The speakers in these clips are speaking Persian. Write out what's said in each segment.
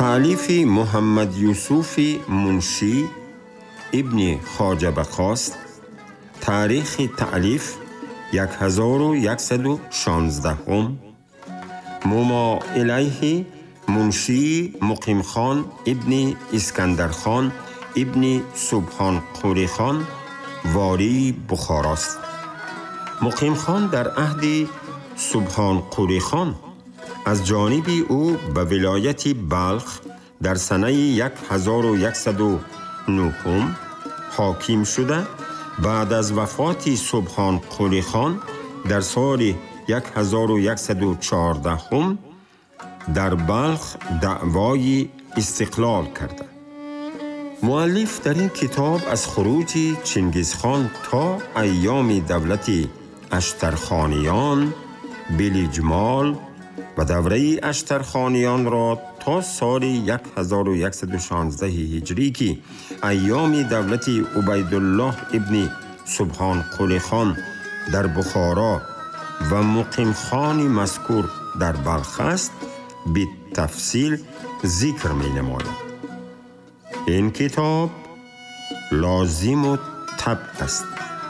تألیف محمد یوسف منشی ابن خواجه بخاست. تاریخ تألیف 1116. مما الیه منشی مقیم خان ابن اسکندر خان ابن سبحان قوری خان واری بخاراست. مقیم خان در عهد سبحان قوری خان از جانب او به ولایت بلخ در سنه 1109 حاکم شده. بعد از وفات سبحان قوری خان در سال 1114 در بلخ دعوای استقلال کرده. مؤلف در این کتاب از خروج چنگیزخان تا ایام دولت اشترخانیان بالاجمال و دوره اشترخانیان را تا سال 1116 هجری که ایام دولت عبیدالله ابن سبحان قوری خان در بخارا و مقیم خان مذکور در بلخ است به تفصیل ذکر می نماید. این کتاب لازم و طبع است.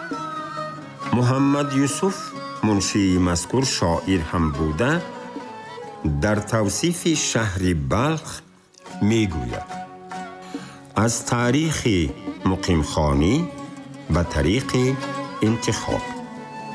محمد یوسف منشی مذکور شاعر هم بوده. در توصیف شهر بلخ می گوید: از تاریخ مقیم خانی به طریق انتخاب